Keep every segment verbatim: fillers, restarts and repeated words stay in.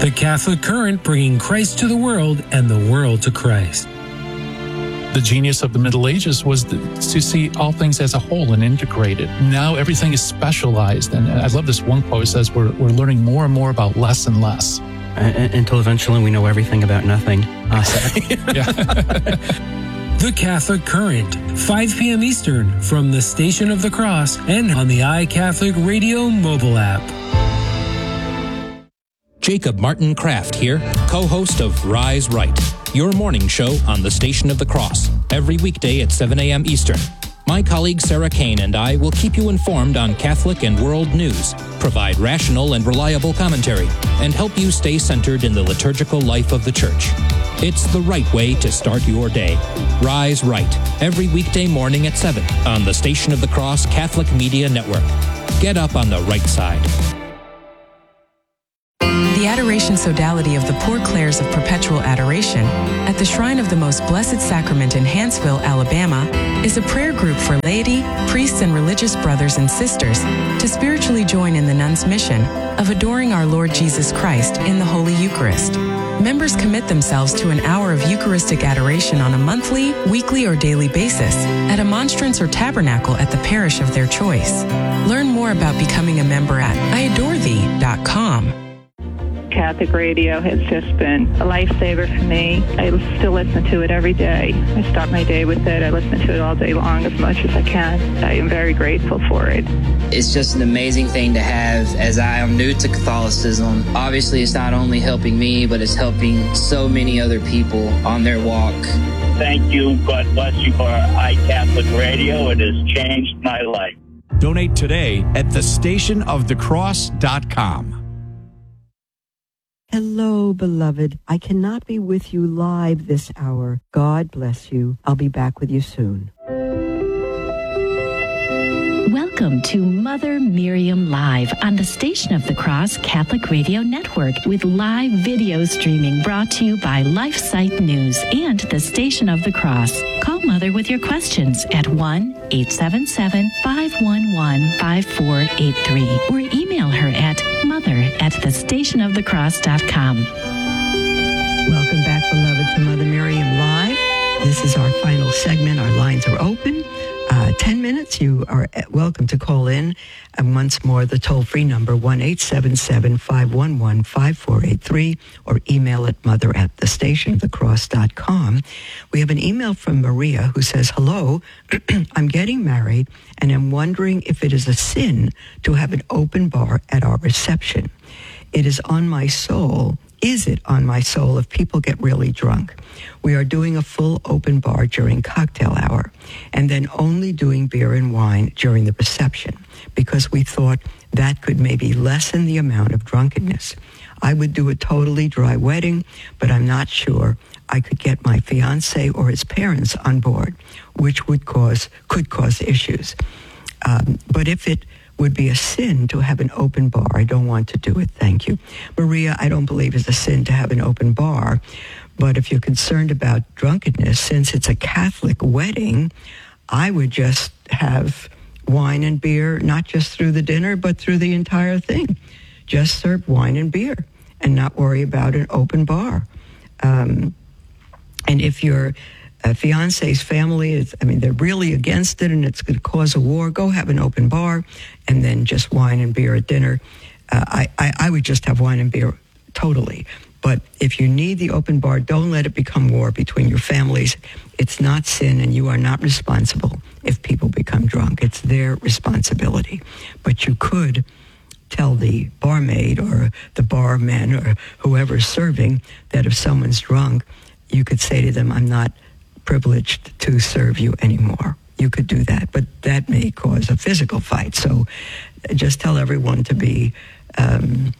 The Catholic Current, bringing Christ to the world and the world to Christ. The genius of the Middle Ages was to see all things as a whole and integrated. Now everything is specialized. And I love this one quote. It says we're, we're learning more and more about less and less. Uh, until eventually we know everything about nothing. Uh, The Catholic Current, five p.m. Eastern, from the Station of the Cross and on the iCatholic Radio mobile app. Jacob Martin Kraft here, co-host of Rise Right, your morning show on the Station of the Cross, every weekday at seven a.m. Eastern. My colleague Sarah Kane and I will keep you informed on Catholic and world news, provide rational and reliable commentary, and help you stay centered in the liturgical life of the Church. It's the right way to start your day. Rise Right, every weekday morning at seven on the Station of the Cross Catholic Media Network. Get up on the right side. The Adoration Sodality of the Poor Clares of Perpetual Adoration at the Shrine of the Most Blessed Sacrament in Hanceville, Alabama, is a prayer group for laity, priests, and religious brothers and sisters to spiritually join in the nuns' mission of adoring our Lord Jesus Christ in the Holy Eucharist. Members commit themselves to an hour of Eucharistic adoration on a monthly, weekly, or daily basis at a monstrance or tabernacle at the parish of their choice. Learn more about becoming a member at I adore thee dot com. Catholic radio has just been a lifesaver for me. I still listen to it every day. I start my day with it. I listen to it all day long as much as I can. I am very grateful for it. It's just an amazing thing to have, as I am new to Catholicism. Obviously, it's not only helping me, but it's helping so many other people on their walk. Thank you. God bless you for iCatholic Radio. It has changed my life. Donate today at the station of the cross dot com. Hello, beloved. I cannot be with you live this hour. God bless you. I'll be back with you soon. Welcome to Mother Miriam Live on the Station of the Cross Catholic Radio Network with live video streaming brought to you by LifeSite News and the Station of the Cross. Call Mother with your questions at one eight seven seven, five one one, five four eight three or email her at mother at the station of the cross dot com. Welcome back, beloved, to Mother Miriam Live. This is our final segment. Our lines are open. Uh, ten minutes, you are welcome to call in. And once more, the toll-free number, one eight seven seven, five one one, five four eight three, or email at mother at the station of the cross dot com. We have an email from Maria who says, hello, I'm getting married and am wondering if it is a sin to have an open bar at our reception. It is on my soul. Is it on my soul if people get really drunk? We are doing a full open bar during cocktail hour and then only doing beer and wine during the reception because we thought that could maybe lessen the amount of drunkenness. I would do a totally dry wedding, but I'm not sure I could get my fiance or his parents on board, which would cause could cause issues. Um, but if it would be a sin to have an open bar, I don't want to do it. Thank you. Maria, I don't believe it's a sin to have an open bar, but if you're concerned about drunkenness, since it's a Catholic wedding, I would just have wine and beer, not just through the dinner, but through the entire thing. Just serve wine and beer and not worry about an open bar. Um, and if your uh, fiance's family is, I mean, they're really against it and it's going to cause a war, go have an open bar and then just wine and beer at dinner. Uh, I, I, I would just have wine and beer totally. But if you need the open bar, don't let it become war between your families. It's not sin, and you are not responsible if people become drunk. It's their responsibility. But you could tell the barmaid or the barman or whoever's serving that if someone's drunk, you could say to them, I'm not privileged to serve you anymore. You could do that, but that may cause a physical fight. So just tell everyone to be um,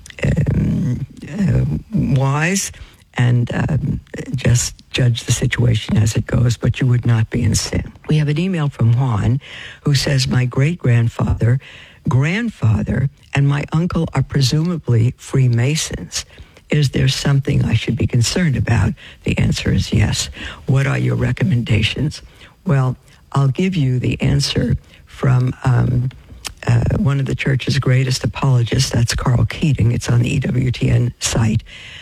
um, uh, wise and um, just judge the situation as it goes, but you would not be in sin. We have an email from Juan who says, my great-grandfather, grandfather, and my uncle are presumably Freemasons. Is there something I should be concerned about? The answer is yes. What are your recommendations? Well, I'll give you the answer from um, uh, one of the church's greatest apologists. That's Carl Keating. It's on the E W T N site.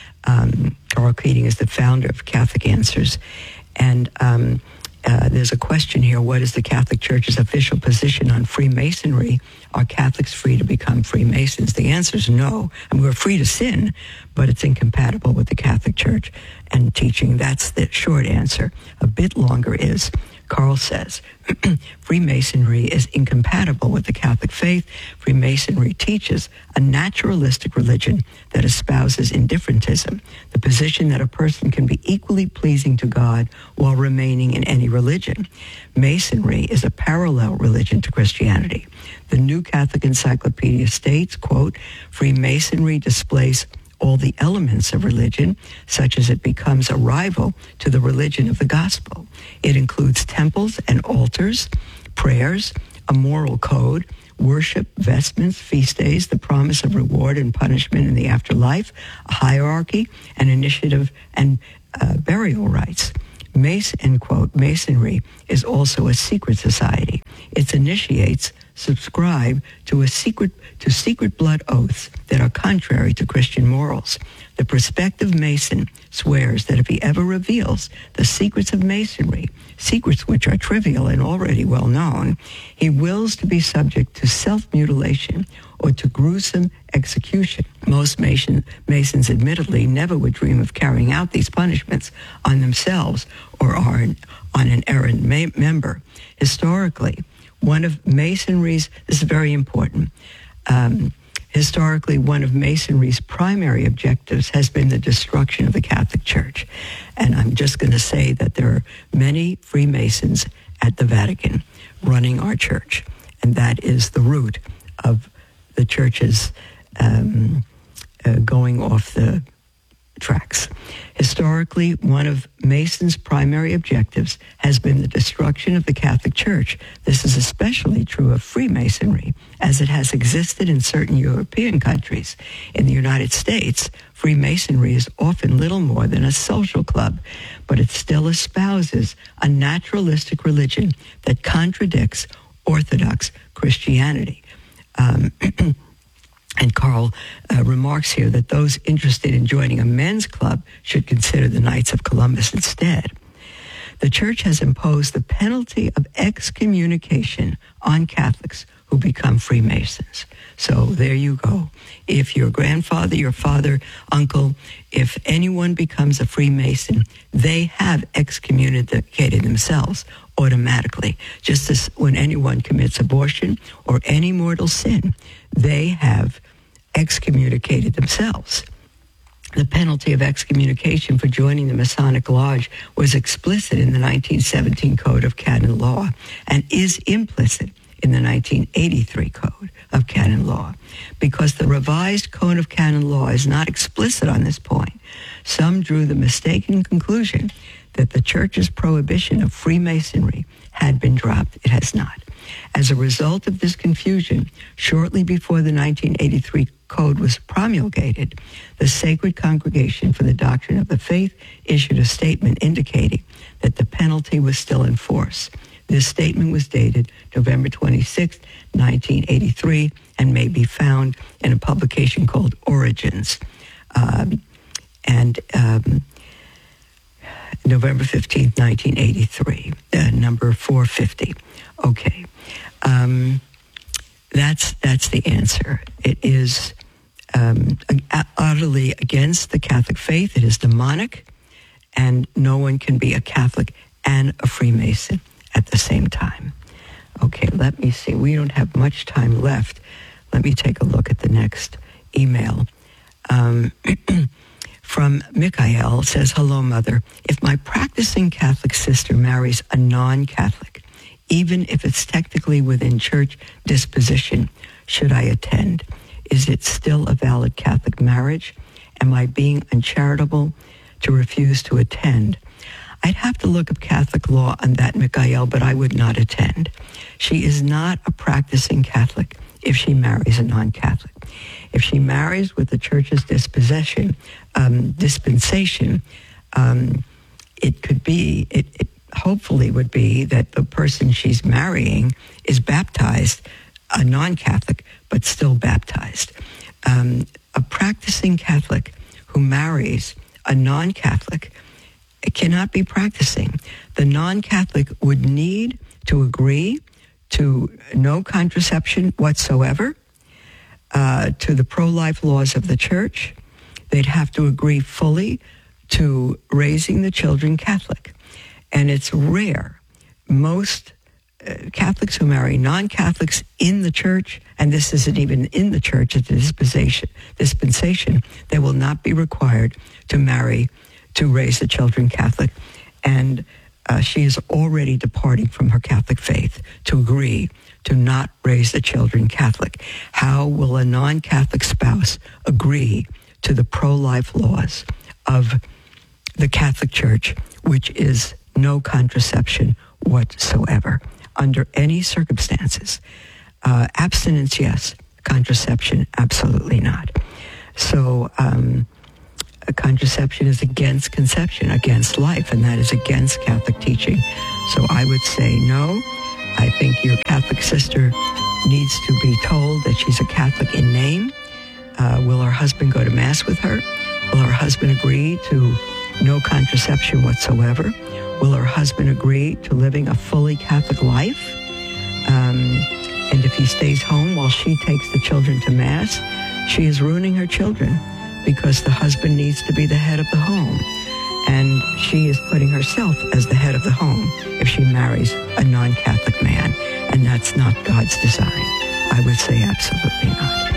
Um, Carl Keating is the founder of Catholic Answers. And um, uh, there's a question here: what is the Catholic Church's official position on Freemasonry? Are Catholics free to become Freemasons? The answer is no. I mean, we're free to sin, but it's incompatible with the Catholic Church and teaching. That's the short answer. A bit longer is, Carl says, Freemasonry is incompatible with the Catholic faith. Freemasonry teaches a naturalistic religion that espouses indifferentism, the position that a person can be equally pleasing to God while remaining in any religion. Masonry is a parallel religion to Christianity. The New Catholic Encyclopedia states, quote, Freemasonry displays all the elements of religion, such as it becomes a rival to the religion of the gospel. It includes temples and altars, prayers, a moral code, worship, vestments, feast days, the promise of reward and punishment in the afterlife, a hierarchy, an initiative, and uh, burial rites. Mace, end quote, Masonry is also a secret society. Its initiates subscribe to a secret to secret blood oaths that are contrary to Christian morals. The prospective Mason swears that if he ever reveals the secrets of Masonry, secrets which are trivial and already well known, he wills to be subject to self-mutilation or to gruesome execution. Most Mason, Masons admittedly never would dream of carrying out these punishments on themselves or on, on an errant ma- member. Historically, one of Masonry's, this is very important, um, historically, one of Masonry's primary objectives has been the destruction of the Catholic Church. And I'm just going to say that there are many Freemasons at the Vatican running our church. And that is the root of the church's um, uh, going off the tracks. Historically, one of Mason's primary objectives has been the destruction of the Catholic Church. This is especially true of Freemasonry, as it has existed in certain European countries. In the United States, Freemasonry is often little more than a social club, but it still espouses a naturalistic religion that contradicts Orthodox Christianity. Um, And Carl uh, remarks here that those interested in joining a men's club should consider the Knights of Columbus instead. The Church has imposed the penalty of excommunication on Catholics who become Freemasons. So there you go. If your grandfather, your father, uncle, if anyone becomes a Freemason, they have excommunicated themselves automatically. Just as when anyone commits abortion or any mortal sin, they have excommunicated themselves. The penalty of excommunication for joining the Masonic Lodge was explicit in the nineteen seventeen Code of Canon Law and is implicit in the nineteen eighty-three Code of Canon Law. Because the revised Code of Canon Law is not explicit on this point, some drew the mistaken conclusion that the Church's prohibition of Freemasonry had been dropped. It has not. As a result of this confusion, shortly before the nineteen eighty-three Code was promulgated, the Sacred Congregation for the Doctrine of the Faith issued a statement indicating that the penalty was still in force. This statement was dated November twenty-sixth, nineteen eighty-three, and may be found in a publication called Origins. Um, and um, November fifteenth, nineteen eighty-three, uh, number four fifty. Okay. Um, that's that's the answer. It is um, utterly against the Catholic faith. It is demonic, and no one can be a Catholic and a Freemason at the same time. Okay, let me see. We don't have much time left. Let me take a look at the next email. Um, from Mikhail, says, hello, Mother. If my practicing Catholic sister marries a non-Catholic, even if it's technically within church disposition, should I attend? Is it still a valid Catholic marriage? Am I being uncharitable to refuse to attend? I'd have to look up Catholic law on that, Mikhail, but I would not attend. She is not a practicing Catholic if she marries a non-Catholic. If she marries with the church's disposition, um, dispensation, um, it could be, it, it hopefully would be that the person she's marrying is baptized a non-Catholic, but still baptized. Um, a practicing Catholic who marries a non-Catholic cannot be practicing. The non-Catholic would need to agree to no contraception whatsoever, uh, to the pro-life laws of the church. They'd have to agree fully to raising the children Catholic. And it's rare. Most uh, Catholics who marry non-Catholics in the church, and this isn't even in the church, it's a dispensation, dispensation, they will not be required to marry to raise the children Catholic. And uh, she is already departing from her Catholic faith to agree to not raise the children Catholic. How will a non-Catholic spouse agree to the pro-life laws of the Catholic Church, which is no contraception whatsoever under any circumstances? Uh, abstinence, yes. Contraception, absolutely not. So um, a contraception is against conception, against life, and that is against Catholic teaching. So I would say no. I think your Catholic sister needs to be told that she's a Catholic in name. Uh, will her husband go to Mass with her? Will her husband agree to no contraception whatsoever? Will her husband agree to living a fully Catholic life? Um, and if he stays home while she takes the children to Mass, she is ruining her children because the husband needs to be the head of the home. And she is putting herself as the head of the home if she marries a non-Catholic man. And that's not God's design. I would say absolutely not.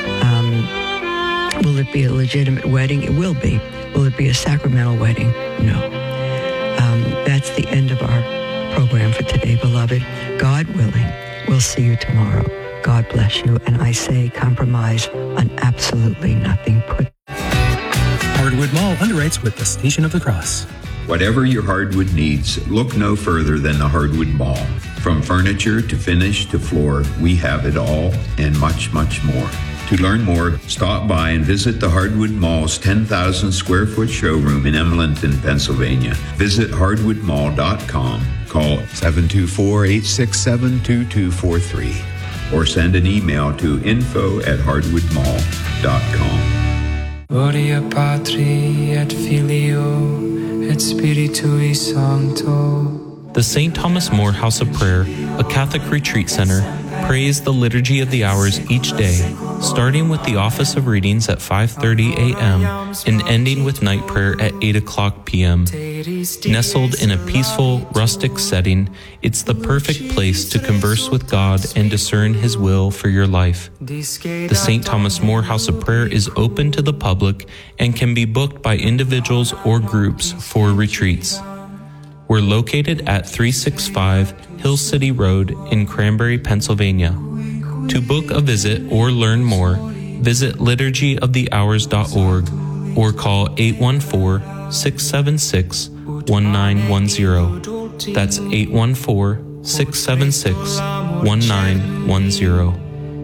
Um, will it be a legitimate wedding? It will be. Will it be a sacramental wedding? No. Um, that's the end of our program for today, beloved. God willing, we'll see you tomorrow. God bless you. And I say compromise on absolutely nothing. Put Hardwood Mall underwrites with the Station of the Cross. Whatever your hardwood needs, look no further than the Hardwood Mall. From furniture to finish to floor, we have it all and much, much more. To learn more, stop by and visit the Hardwood Mall's ten thousand square foot showroom in Emlenton, Pennsylvania. Visit hardwood mall dot com. Call seven two four, eight six seven, two two four three or send an email to info at hardwood mall dot com. Gloria Patri et Filio et Spiritui Sancto. The Saint Thomas More House of Prayer, a Catholic retreat center, prays the Liturgy of the Hours each day, starting with the office of readings at five thirty a.m. and ending with night prayer at eight o'clock p.m. Nestled in a peaceful, rustic setting, it's the perfect place to converse with God and discern His will for your life. The Saint Thomas More House of Prayer is open to the public and can be booked by individuals or groups for retreats. We're located at three sixty-five Hill City Road in Cranberry, Pennsylvania. To book a visit or learn more, visit liturgy of the hours dot org or call eight one four, six seven six, one nine one zero. That's eight one four, six seven six, one nine one zero.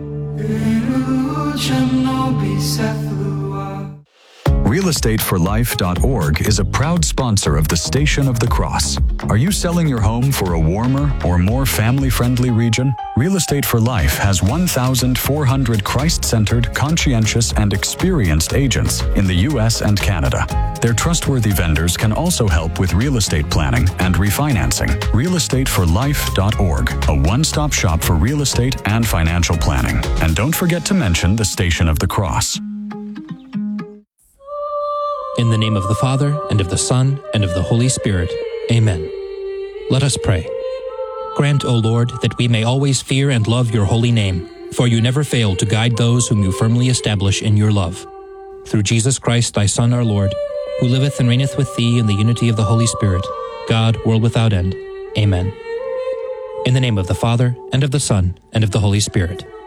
real estate for life dot org is a proud sponsor of the Station of the Cross. Are you selling your home for a warmer or more family-friendly region? Real Estate for Life has one thousand four hundred Christ-centered, conscientious, and experienced agents in the U S and Canada. Their trustworthy vendors can also help with real estate planning and refinancing. real estate for life dot org, a one-stop shop for real estate and financial planning. And don't forget to mention the Station of the Cross. In the name of the Father, and of the Son, and of the Holy Spirit. Amen. Let us pray. Grant, O Lord, that we may always fear and love your holy name, for you never fail to guide those whom you firmly establish in your love. Through Jesus Christ, thy Son, our Lord, who liveth and reigneth with thee in the unity of the Holy Spirit, God, world without end. Amen. In the name of the Father, and of the Son, and of the Holy Spirit.